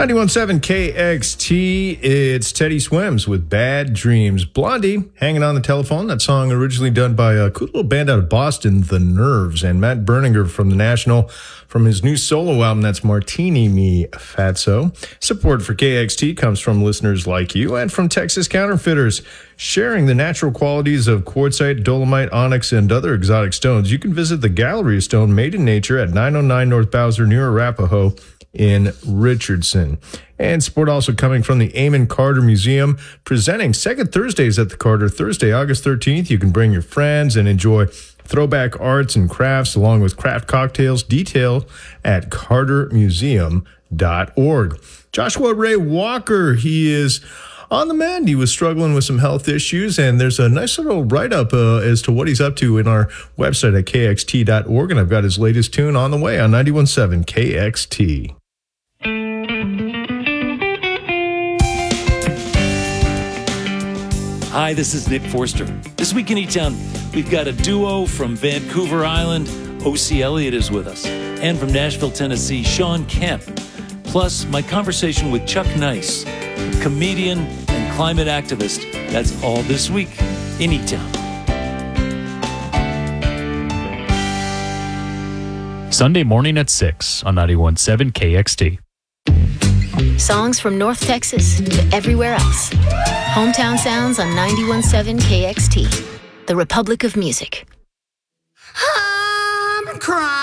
91.7 KXT, it's Teddy Swims with Bad Dreams. Blondie, hanging on the telephone. That song originally done by a cool little band out of Boston, The Nerves, and Matt Berninger from The National from his new solo album, that's Martini Me Fatso. Support for KXT comes from listeners like you and from Texas Counterfeiters. Sharing the natural qualities of quartzite, dolomite, onyx, and other exotic stones, you can visit the Gallery of Stone made in nature at 909 North Bowser near Arapahoe in Richardson. And support also coming from the Eamon Carter Museum, presenting second Thursdays at the Carter. Thursday, August 13th, you can bring your friends and enjoy throwback arts and crafts along with craft cocktails. Detail at cartermuseum.org. Joshua Ray Walker, he is on the mend. He was struggling with some health issues, and there's a nice little write-up as to what he's up to in our website at kxt.org, and I've got his latest tune on the way on 91.7 KXT. Hi, this is Nick Forster. This week in E-Town, we've got a duo from Vancouver Island. O.C. Elliott is with us. And from Nashville, Tennessee, Sean Kemp. Plus, my conversation with Chuck Nice, comedian and climate activist. That's all this week in E-Town. Sunday morning at 6 on 91.7 KXT. Songs from North Texas to everywhere else. Hometown Sounds on 91.7 KXT, the Republic of Music. I'm crying.